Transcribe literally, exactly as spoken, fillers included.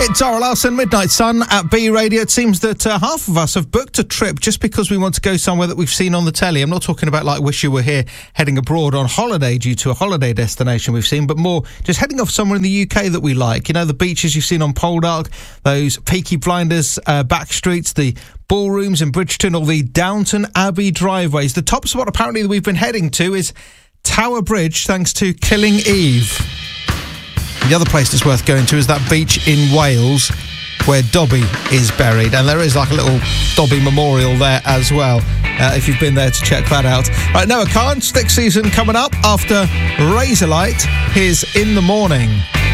Zara Larsson, Midnight Sun at B Radio. It seems that uh, half of us have booked a trip just because we want to go somewhere that we've seen on the telly. I'm not talking about like Wish You Were Here heading abroad on holiday due to a holiday destination we've seen, but more just heading off somewhere in the U K that we like. You know, the beaches you've seen on Poldark, those Peaky Blinders uh, back streets, the ballrooms in Bridgeton, or the Downton Abbey driveways. The top spot apparently that we've been heading to is Tower Bridge, thanks to Killing Eve. The other place that's worth going to is that beach in Wales where Dobby is buried, and there is like a little Dobby memorial there as well, uh, if you've been there to check that out. Right, Noah Khan, Stick season coming up after Razorlight. Here's In the Morning.